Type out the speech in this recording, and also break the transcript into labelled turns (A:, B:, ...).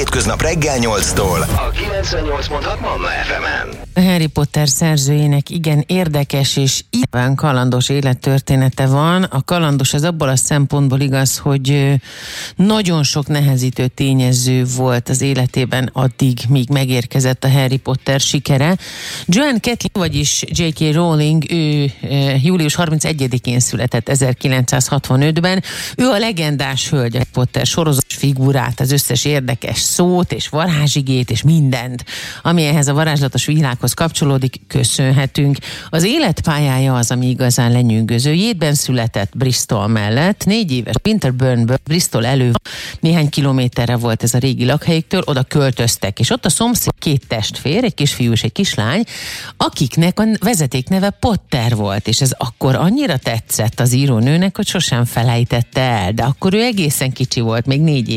A: hétköznap reggel 8-tól a 98.6 Manna FM-en.
B: A Harry Potter szerzőjének igen érdekes és íven kalandos élettörténete van. A kalandos az abból a szempontból igaz, hogy nagyon sok nehezítő tényező volt az életében addig, míg megérkezett a Harry Potter sikere. Joanne Rowling, vagyis J.K. Rowling, ő július 31-én született 1965-ben. Ő a legendás hölgy, a Potter sorozat figurát, az összes érdekes szót és varázsigét és mindent, ami ehhez a varázslatos világhoz kapcsolódik, köszönhetünk. Az életpályája az, ami igazán lenyűgöző. Jétben született, Bristol mellett, 4 éves Winterburnből, Bristol néhány kilométerre volt ez a régi lakhelyüktől, oda költöztek, és ott a szomszéd 2 testvér, egy kisfiú és egy kislány, akiknek a vezetékneve Potter volt, és ez akkor annyira tetszett az írónőnek, hogy sosem felejtette el, de akkor ő egészen kicsi volt, még 4